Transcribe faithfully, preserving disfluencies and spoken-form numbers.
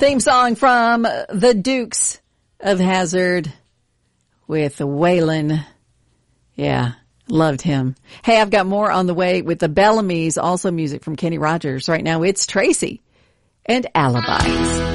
Theme song from the Dukes of Hazzard with Waylon. Yeah, loved him. Hey, I've got more on the way with the Bellamy's, also music from Kenny Rogers. Right now it's Tracy and Alibis.